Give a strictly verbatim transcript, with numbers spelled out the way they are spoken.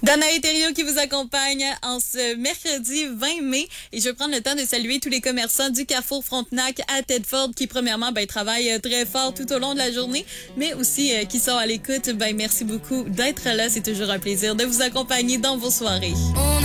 Danae Thériault qui vous accompagne en ce mercredi vingt mai. Et je vais prendre le temps de saluer tous les commerçants du Carrefour Frontenac à Tedford qui, premièrement, ben, travaillent très fort tout au long de la journée, mais aussi euh, qui sont à l'écoute. Ben, merci beaucoup d'être là. C'est toujours un plaisir de vous accompagner dans vos soirées.